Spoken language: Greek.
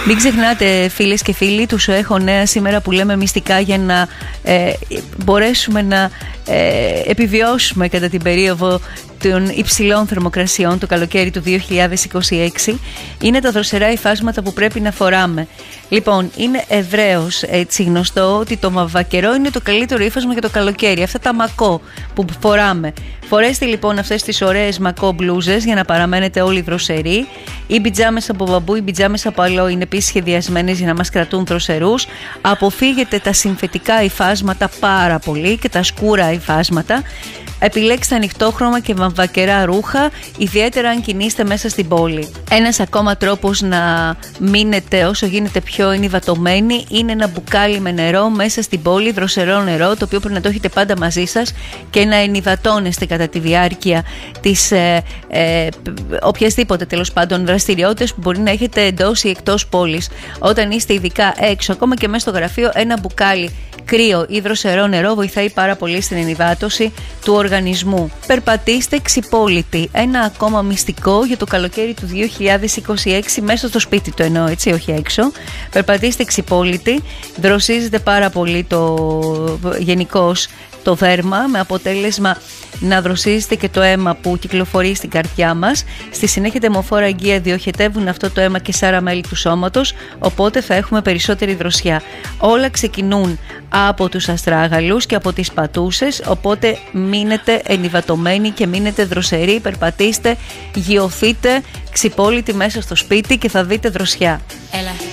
Μην ξεχνάτε, φίλες και φίλοι, τους έχω νέα σήμερα που λέμε μυστικά για να μπορέσουμε να επιβιώσουμε κατά την περίοδο των υψηλών θερμοκρασιών το καλοκαίρι του 2026. Είναι τα δροσερά υφάσματα που πρέπει να φοράμε. Λοιπόν, είναι ευρέως έτσι γνωστό ότι το μαβακερό είναι το καλύτερο υφάσμα για το καλοκαίρι. Αυτά τα μακό που φοράμε. Φορέστε λοιπόν αυτές τις ωραίες μακό μπλούζες για να παραμένετε όλοι δροσεροί. Οι πιτζάμες από μπαμπού, οι πιτζάμες από αλό είναι επίσης σχεδιασμένες για να μας κρατούν δροσερούς. Αποφύγετε τα συμφετικά υφάσματα πάρα πολύ και τα σκούρα υφάσματα. Επιλέξτε ανοιχτόχρωμα και βαμβακερά ρούχα, ιδιαίτερα αν κινείστε μέσα στην πόλη. Ένας ακόμα τρόπος να μείνετε όσο γίνεται πιο ενυδατωμένοι είναι ένα μπουκάλι με νερό μέσα στην πόλη, δροσερό νερό, το οποίο πρέπει να το έχετε πάντα μαζί σας και να ενυδατώνεστε κατά τη διάρκεια της οποιασδήποτε τέλος πάντων δραστηριότητες που μπορεί να έχετε εντός ή εκτός πόλης. Όταν είστε ειδικά έξω, ακόμα και μέσα στο γραφείο, ένα μπουκάλι κρύο ή δροσερό νερό βοηθάει πάρα πολύ στην ενυδάτωση του οργανισμού. Περπατήστε ξυπόλυτοι. Ένα ακόμα μυστικό για το καλοκαίρι του 2026, μέσα στο σπίτι το εννοώ, έτσι, όχι έξω. Περπατήστε ξυπόλυτοι. Δροσίζετε πάρα πολύ γενικώς το δέρμα, με αποτέλεσμα να δροσίζετε και το αίμα που κυκλοφορεί στην καρδιά μας. Στη συνέχεια τα αιμοφόρα αγγεία διοχετεύουν αυτό το αίμα και σε άρα μέλη του σώματος, οπότε θα έχουμε περισσότερη δροσιά. Όλα ξεκινούν από τους αστράγαλους και από τις πατούσες, οπότε μείνετε ενυδατωμένοι και μείνετε δροσεροί. Περπατήστε, γιωθείτε ξυπόλυτοι μέσα στο σπίτι και θα δείτε δροσιά. Έλα.